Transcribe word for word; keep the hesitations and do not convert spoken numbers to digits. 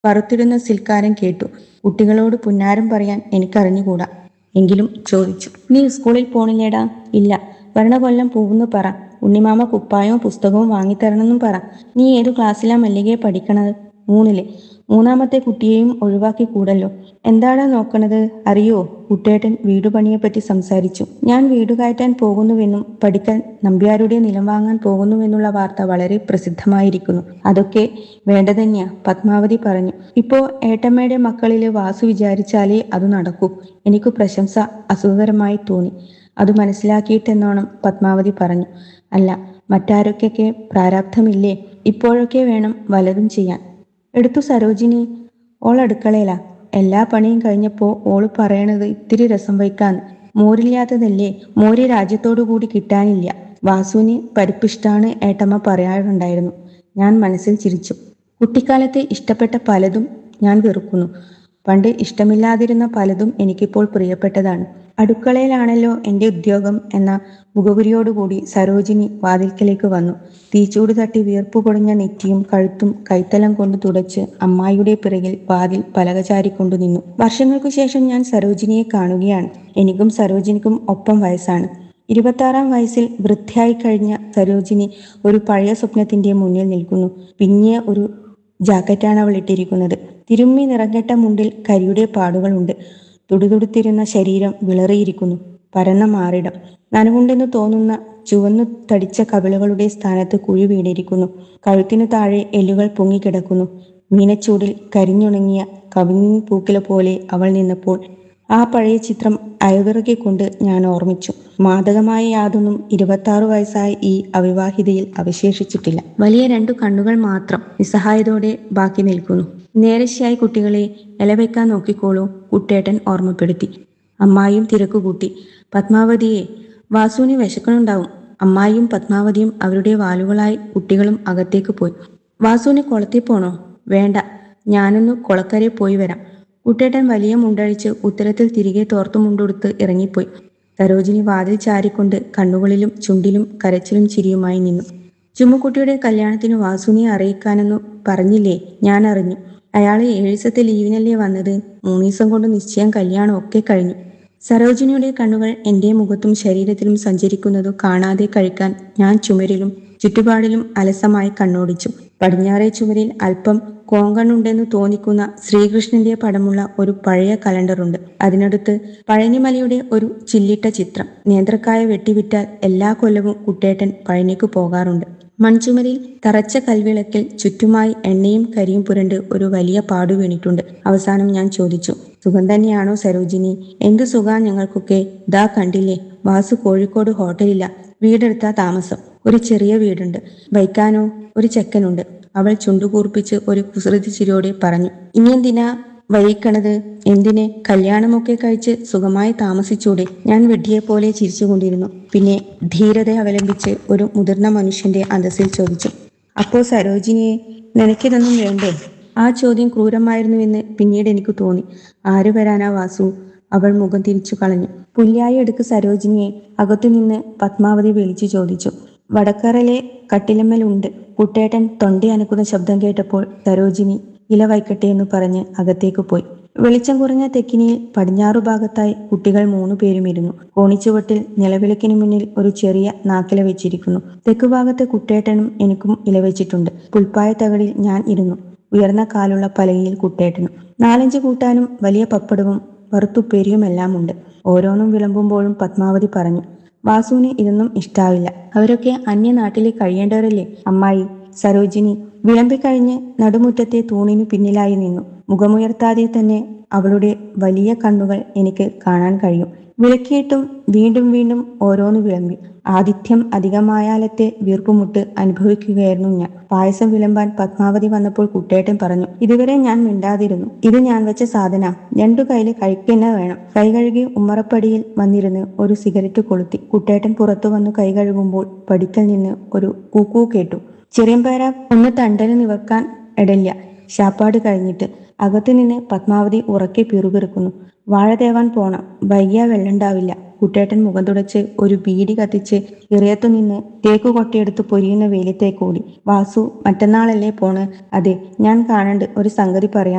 വറുത്തിടുന്ന സിൽക്കാരൻ കേട്ടു. കുട്ടികളോട് പുന്നാരം പറയാൻ എനിക്കറിഞ്ഞുകൂടാ. എങ്കിലും ചോദിച്ചു. നീ സ്കൂളിൽ പോണില്ലേടാ? ഇല്ല. വരണ കൊല്ലം പോവുന്നു പറ. ഉണ്ണിമാമ കുപ്പായവും പുസ്തകവും വാങ്ങിത്തരണമെന്നും പറ. നീ ഏതു ക്ലാസ്സിലാ മല്ലികയെ പഠിക്കണത്? മൂന്നില്. മൂന്നാമത്തെ കുട്ടിയെയും ഒഴിവാക്കി കൂടല്ലോ. എന്താടാ നോക്കണത്? അറിയോ, കുട്ടേട്ടൻ വീടുപണിയെപ്പറ്റി സംസാരിച്ചു. ഞാൻ വീടു കയറ്റാൻ പോകുന്നുവെന്നും പഠിക്കാൻ നമ്പ്യാരുടെ നിലം വാങ്ങാൻ പോകുന്നുവെന്നുള്ള വാർത്ത വളരെ പ്രസിദ്ധമായിരിക്കുന്നു. അതൊക്കെ വേണ്ടതന്നെയാ, പത്മാവതി പറഞ്ഞു. ഇപ്പോ ഏട്ടമ്മയുടെ മക്കളില് വാസു വിചാരിച്ചാലേ അത് നടക്കൂ. എനിക്ക് പ്രശംസ അസുഖകരമായി തോന്നി. അത് മനസ്സിലാക്കിയിട്ടെന്നോണം പത്മാവതി പറഞ്ഞു. അല്ല, മറ്റാരൊക്കെ പ്രാരാബ്ധമില്ലേ? ഇപ്പോഴൊക്കെ വേണം വലതും ചെയ്യാൻ. എടുത്തു സരോജിനി. ഓൾ അടുക്കളയിലാ. എല്ലാ പണിയും കഴിഞ്ഞപ്പോ ഓള് പറയണത് ഇത്തിരി രസം വയ്ക്കാന്ന്. മോരില്ലാത്തതല്ലേ? മോര് രാജ്യത്തോടു കൂടി കിട്ടാനില്ല. വാസുവിന് പരിപ്പിഷ്ടാണ് ഏട്ടമ്മ പറയാറുണ്ടായിരുന്നു. ഞാൻ മനസ്സിൽ ചിരിച്ചു. കുട്ടിക്കാലത്ത് ഇഷ്ടപ്പെട്ട പലതും ഞാൻ വെറുക്കുന്നു. പണ്ട് ഇഷ്ടമില്ലാതിരുന്ന പലതും എനിക്കിപ്പോൾ പ്രിയപ്പെട്ടതാണ്. അടുക്കളയിലാണല്ലോ എൻ്റെ ഉദ്യോഗം എന്ന മുഖവുരിയോടുകൂടി സരോജിനി വാതിൽക്കലേക്ക് വന്നു. തീച്ചൂട് തട്ടി വീർപ്പു പൊടിഞ്ഞ നെറ്റിയും കഴുത്തും കൈത്തലം കൊണ്ട് തുടച്ച് അമ്മായിയുടെ പിറകിൽ വാതിൽ പലക ചാരിക്കൊണ്ടു നിന്നു. വർഷങ്ങൾക്കു ശേഷം ഞാൻ സരോജിനിയെ കാണുകയാണ്. എനിക്കും സരോജിനിക്കും ഒപ്പം വയസ്സാണ്. ഇരുപത്താറാം വയസ്സിൽ വൃദ്ധയായി കഴിഞ്ഞ സരോജിനി ഒരു പഴയ സ്വപ്നത്തിന്റെ മുന്നിൽ നിൽക്കുന്നു. പിന്നിയ ഒരു ജാക്കറ്റാണ് അവൾ ഇട്ടിരിക്കുന്നത്. തിരുമ്മി നിറംകെട്ട മുണ്ടിൽ കരിയുടെ പാടുകളുണ്ട്. തുടുതുടുത്തിരുന്ന ശരീരം വിളറിയിരിക്കുന്നു. പരന്ന മാറിടം, നനവുണ്ടെന്ന് തോന്നുന്ന ചുവന്നു തടിച്ച കവിളുകളുടെ സ്ഥാനത്ത് കുഴി വീണിരിക്കുന്നു. കഴുത്തിനു താഴെ എല്ലുകൾ പൊങ്ങിക്കിടക്കുന്നു. മീനച്ചൂടിൽ കരിഞ്ഞുണങ്ങിയ കവിങ്ങിൻ പൂക്കില പോലെ അവൾ നിന്നപ്പോൾ ആ പഴയ ചിത്രം അയവിറക്കിക്കൊണ്ട് ഞാൻ ഓർമ്മിച്ചു. മാദകമായ യാതൊന്നും ഇരുപത്താറു വയസ്സായ ഈ അവിവാഹിതയിൽ അവശേഷിച്ചിട്ടില്ല. വലിയ രണ്ടു കണ്ണുകൾ മാത്രം നിസ്സഹായതയോടെ ബാക്കി നിൽക്കുന്നു. നേരശ്ശായി കുട്ടികളെ ഇലവയ്ക്കാൻ നോക്കിക്കോളൂ, കുട്ടേട്ടൻ ഓർമ്മപ്പെടുത്തി. അമ്മായിയും തിരക്കുകൂട്ടി. പത്മാവതിയെ, വാസുവിന് വിശക്കണുണ്ടാവും. അമ്മായിയും പത്മാവതിയും അവരുടെ വാലുകളായി കുട്ടികളും അകത്തേക്ക് പോയി. വാസുവിന് കുളത്തിൽ പോണോ? വേണ്ട, ഞാനൊന്ന് കുളക്കരെ പോയി വരാം. കുട്ടേട്ടൻ വലിയ മുണ്ടഴിച്ച് ഉത്തരത്തിൽ തിരികെ തോർത്തു മുണ്ടുടുത്ത് ഇറങ്ങിപ്പോയി. സരോജിനി വാതിൽ ചാരിക്കൊണ്ട് കണ്ണുകളിലും ചുണ്ടിലും കരച്ചിലും ചിരിയുമായി നിന്നു. ചുമ്മുക്കുട്ടിയുടെ കല്യാണത്തിന് വാസുവിനെ അറിയിക്കാനെന്നു പറഞ്ഞില്ലേ? ഞാൻ അറിഞ്ഞു. അയാള് ഏഴീസത്തെ ലീവിനല്ലേ വന്നത്? മൂന്നീസം കൊണ്ട് നിശ്ചയം കല്യാണം ഒക്കെ കഴിഞ്ഞു. സരോജിനിയുടെ കണ്ണുകൾ എൻ്റെ മുഖത്തും ശരീരത്തിലും സഞ്ചരിക്കുന്നതു കാണാതെ കഴിക്കാൻ ഞാൻ ചുമരിലും ചുറ്റുപാടിലും അലസമായി കണ്ണോടിച്ചു. പടിഞ്ഞാറേ ചുമരിൽ അല്പം കോങ്കണ്ണുണ്ടെന്നു തോന്നിക്കുന്ന ശ്രീകൃഷ്ണന്റെ പടമുള്ള ഒരു പഴയ കലണ്ടറുണ്ട്. അതിനടുത്ത് പഴനിമലയുടെ ഒരു ചില്ലിട്ട ചിത്രം. നേന്ത്രക്കായ വെട്ടിവിറ്റാൽ എല്ലാ കൊല്ലവും കുട്ടേട്ടൻ പഴനിക്ക് പോകാറുണ്ട്. മൺചുമരിൽ തറച്ച കൽവിളക്കിൽ ചുറ്റുമായി എണ്ണയും കരിയും പുരണ്ട് ഒരു വലിയ പാടു വീണിട്ടുണ്ട്. അവസാനം ഞാൻ ചോദിച്ചു, സുഖം തന്നെയാണോ സരോജിനി? എന്തു സുഖാ ഞങ്ങൾക്കൊക്കെ. ദാ കണ്ടില്ലേ, വാസു കോഴിക്കോട് ഹോട്ടലില്ല. വീടെടുത്താ താമസം. ഒരു ചെറിയ വീടുണ്ട്. വയ്ക്കാനോ ഒരു ചെക്കനുണ്ട്. അവൾ ചുണ്ടുകൂർപ്പിച്ച് ഒരു കുസൃതി ചിരിയോടെ പറഞ്ഞു. ഇനിയെന്തിനാ വൈകിക്കണത്? എന്തിന്? കല്യാണമൊക്കെ കഴിച്ച് സുഖമായി താമസിച്ചൂടെ? ഞാൻ വെഡ്ഡിയെപ്പോലെ ചിരിച്ചുകൊണ്ടിരുന്നു. പിന്നെ ധീരത അവലംബിച്ച് ഒരു മുതിർന്ന മനുഷ്യന്റെ അന്തസ്സിൽ ചോദിച്ചു, അപ്പോ സരോജിനിയെ, നിനക്കിതൊന്നും വേണ്ടേ? ആ ചോദ്യം ക്രൂരമായിരുന്നുവെന്ന് പിന്നീട് എനിക്ക് തോന്നി. ആര് വരാനാ വാസു? അവൾ മുഖം തിരിച്ചു കളഞ്ഞു. പുല്യായി എടുക്ക് സരോജിനിയെ, അകത്തുനിന്ന് പത്മാവതി വിളിച്ചു ചോദിച്ചു. വടക്കറയിലെ കട്ടിലമ്മലുണ്ട്. കുട്ടേട്ടൻ തൊണ്ടി അനക്കുന്ന ശബ്ദം കേട്ടപ്പോൾ സരോജിനി ഇല വയ്ക്കട്ടെ എന്ന് പറഞ്ഞ് അകത്തേക്ക് പോയി. വെളിച്ചം കുറഞ്ഞ തെക്കിനിയിൽ പടിഞ്ഞാറു ഭാഗത്തായി കുട്ടികൾ മൂന്നു പേരും ഇരുന്നു. കോണിച്ചുവട്ടിൽ നിലവിളക്കിനു മുന്നിൽ ഒരു ചെറിയ നാക്കില വെച്ചിരിക്കുന്നു. തെക്കുഭാഗത്ത് കുട്ടേട്ടനും എനിക്കും ഇലവെച്ചിട്ടുണ്ട്. പുൽപ്പായ തകടിൽ ഞാൻ ഇരുന്നു. ഉയർന്ന കാലുള്ള പലകയിൽ കുട്ടേട്ടനും. നാലഞ്ച് കൂട്ടാനും വലിയ പപ്പടവും വറുത്തുപ്പേരിയുമെല്ലാം ഉണ്ട്. ഓരോന്നും വിളമ്പുമ്പോഴും പത്മാവതി പറഞ്ഞു, വാസുവിന് ഇതൊന്നും ഇഷ്ടാവില്ല. അവരൊക്കെ അന്യനാട്ടിൽ കഴിയേണ്ടവരല്ലേ അമ്മായി. സരോജിനി വിളമ്പിക്കഴിഞ്ഞ് നടുമുറ്റത്തെ തൂണിനു പിന്നിലായി നിന്നു. മുഖമുയർത്താതെ തന്നെ അവളുടെ വലിയ കണ്ണുകൾ എനിക്ക് കാണാൻ കഴിയും. വിളക്കിയിട്ടും വീണ്ടും വീണ്ടും ഓരോന്ന് വിളമ്പി. ആതിഥ്യം അധികമായാലത്തെ വീർപ്പുമുട്ട് അനുഭവിക്കുകയായിരുന്നു ഞാൻ. പായസം വിളമ്പാൻ പത്മാവതി വന്നപ്പോൾ കുട്ടേട്ടൻ പറഞ്ഞു, ഇതുവരെ ഞാൻ മിണ്ടാതിരുന്നു. ഇത് ഞാൻ വെച്ച സാധന, രണ്ടു കൈയില് കഴിക്കന്നെ വേണം. കൈ കഴുകി ഉമ്മറപ്പടിയിൽ വന്നിരുന്ന് ഒരു സിഗരറ്റ് കൊളുത്തി. കുട്ടേട്ടൻ പുറത്തു വന്നു കൈ കഴുകുമ്പോൾ പടിക്കൽ നിന്ന് ഒരു കൂക്കൂ കേട്ടു. ചെറിയമ്പേര ഒന്ന് തണ്ടല് നിവർക്കാൻ ഇടല്ല. ശാപ്പാട് കഴിഞ്ഞിട്ട് അകത്തു നിന്ന് പത്മാവതി ഉറക്കെ പിറുപിറുക്കുന്നു. വാഴ തേവാൻ പോണം, വൈകിയ വെള്ളണ്ടാവില്ല. കുട്ടേട്ടൻ മുഖം തുടച്ച് ഒരു ബീഡി കത്തിച്ച് ഇറയത്തു നിന്ന് തേക്കു കൊട്ടയെടുത്ത് പൊരിയുന്ന വെയിലത്തേക്കൂടി. വാസു മറ്റന്നാളല്ലേ പോണ്? അതെ, ഞാൻ കാണണ്ട്, ഒരു സംഗതി പറയാൻ.